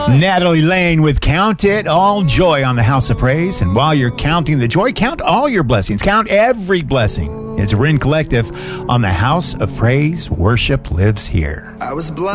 Natalie Lane with Count It All Joy on the House of Praise. And while you're counting the joy, count all your blessings. Count every blessing. It's Rin Collective on the House of Praise. Worship lives here. I was blind.